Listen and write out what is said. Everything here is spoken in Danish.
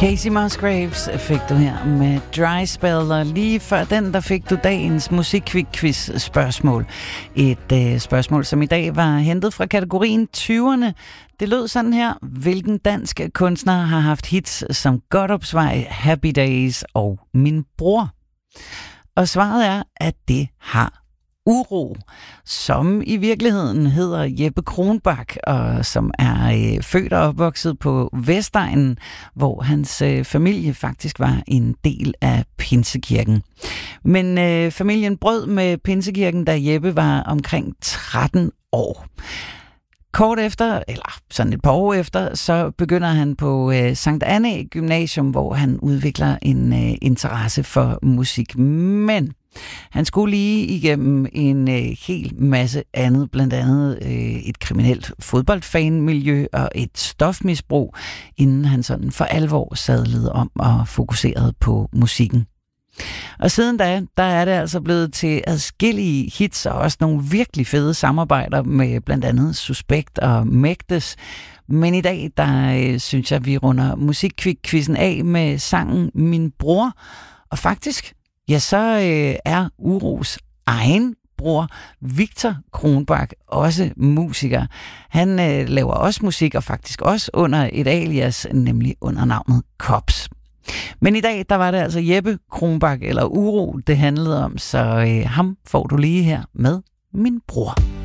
Casey Musgraves fik du her med Dry Spell, og lige før den, der fik du dagens musikquiz-spørgsmål. Et spørgsmål, som i dag var hentet fra kategorien 20'erne. Det lød sådan her: hvilken dansk kunstner har haft hits som Godopsvej, Happy Days og Min Bror? Og svaret er, at det har Uro, som i virkeligheden hedder Jeppe Kronbak, og som er født og opvokset på Vestegnen, hvor hans familie faktisk var en del af Pinsekirken. Men familien brød med Pinsekirken, da Jeppe var omkring 13 år. Kort efter, eller sådan et par år efter, så begynder han på Sankt Annæ Gymnasium, hvor han udvikler en interesse for musik. Men han skulle lige igennem en hel masse andet, blandt andet et kriminelt fodboldfanmiljø og et stofmisbrug, inden han sådan for alvor sadlede om og fokuserede på musikken. Og siden da, der er det altså blevet til adskillige hits og også nogle virkelig fede samarbejder med blandt andet Suspekt og Mægtes. Men i dag, der synes jeg, vi runder musikquizzen af med sangen Min Bror. Og faktisk, ja, så er Uros egen bror, Victor Kronbak, også musiker. Han laver også musik, og faktisk også under et alias, nemlig under navnet Kops. Men i dag, der var det altså Jeppe Kronbak, eller Uro, det handlede om, så ham får du lige her med Min Bror.